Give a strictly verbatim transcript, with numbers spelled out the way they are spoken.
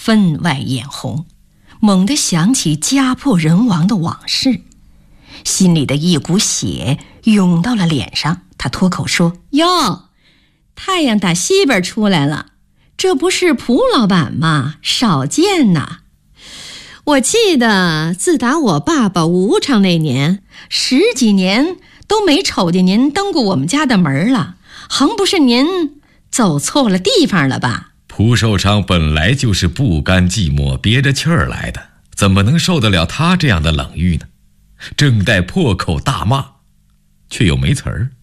分外眼红，猛地想起家破人亡的往事，心里的一股血涌到了脸上。他脱口说： 哟，太阳打西边出来了，这不是蒲老板吗？少见呐！我记得自打我爸爸无常那年，十几年都没瞅见您登过我们家的门了，横不是您走错了地方了吧？ 蒲寿昌本来就是不甘寂寞憋着气儿来的，怎么能受得了他这样的冷遇呢？正待破口大骂，却又没词儿。